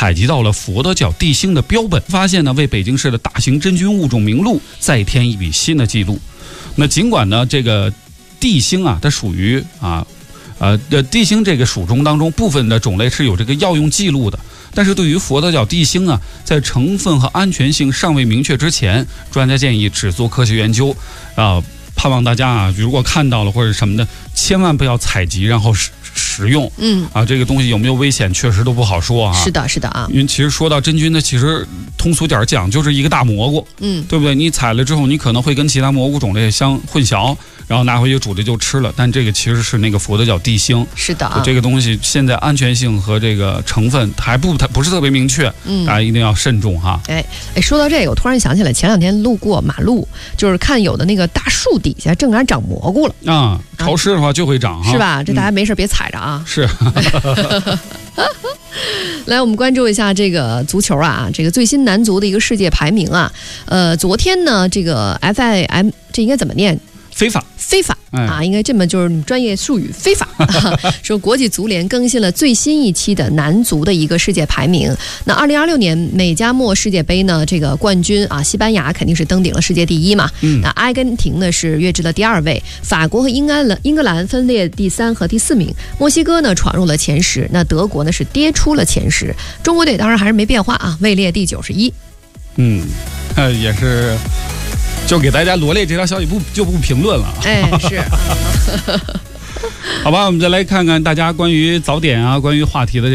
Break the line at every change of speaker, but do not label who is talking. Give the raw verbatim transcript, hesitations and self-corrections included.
采集到了佛得角地星的标本，发现呢为北京市的大型真菌物种名录再添一笔新的记录。那尽管呢这个地星啊，它属于啊呃地星这个属中当中部分的种类是有这个药用记录的，但是对于佛得角地星啊，在成分和安全性尚未明确之前，专家建议只做科学研究啊。盼望大家啊，如果看到了或者什么的，千万不要采集，然后使使用。嗯啊，这个东西有没有危险，确实都不好说啊。
是的，是的啊。
因为其实说到真菌呢，其实通俗点讲，就是一个大蘑菇。嗯，对不对？你采了之后，你可能会跟其他蘑菇种类相混淆，然后拿回去煮了就吃了。但这个其实是那个佛得角地星。
是的啊。
这个东西现在安全性和这个成分还不不是特别明确，嗯，大家一定要慎重哈。
哎哎，说到这个，我突然想起来，前两天路过马路，就是看有的那个大树底下正赶长蘑菇了
啊，潮湿的话就会长哈，
是吧？这大家没事别踩着啊。
嗯、是。
来，我们关注一下这个足球啊，这个最新男足的一个世界排名啊。呃，昨天呢，这个 F I M 这应该怎么念？
非法，
非法啊，应该这么就是专业术语，非法。说国际足联更新了最新一期的男足的一个世界排名。那二零二六年美加墨世界杯呢，这个冠军啊，西班牙肯定是登顶了世界第一嘛。嗯、那阿根廷呢是跃至了第二位，法国和英格兰英格兰分列第三和第四名，墨西哥呢闯入了前十，那德国呢是跌出了前十，中国队当然还是没变化啊，位列第九十一。
嗯，呃，也是。就给大家罗列这条消息不就不评论了，
哎，是，
好吧，我们再来看看大家关于早点啊，关于话题的这。